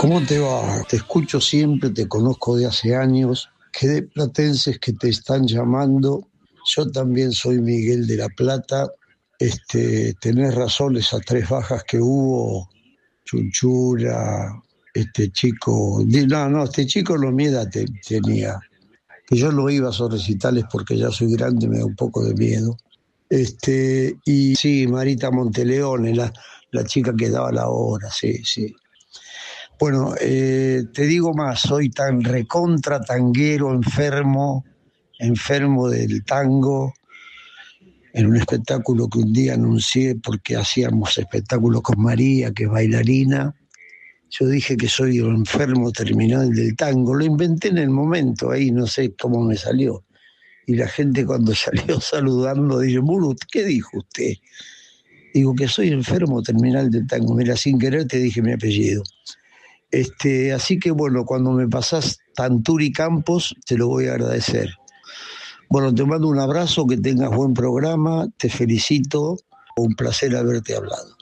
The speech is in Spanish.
¿Cómo te va? Te escucho siempre, te conozco de hace años. Qué de platenses que te están llamando. Yo también soy Miguel de la Plata. Tenés razón, esas 3 bajas que hubo, Chunchura, este chico, este chico no mi edad tenía, que yo no iba a esos recitales porque ya soy grande, me da un poco de miedo. Y sí, Marita Monteleone, la chica que daba la hora, sí, sí. Bueno, te digo más, soy tan recontra tanguero, enfermo del tango, en un espectáculo que un día anuncié porque hacíamos espectáculos con María, que es bailarina. Yo dije que soy un enfermo terminal del tango, lo inventé en el momento, ahí no sé cómo me salió. Y la gente cuando salió saludando dice, Murut, ¿qué dijo usted? Digo que soy enfermo terminal del tango, mira, sin querer te dije mi apellido. Así que bueno, cuando me pasás Tanturi Campos, te lo voy a agradecer. Bueno, te mando un abrazo, que tengas buen programa, te felicito, un placer haberte hablado.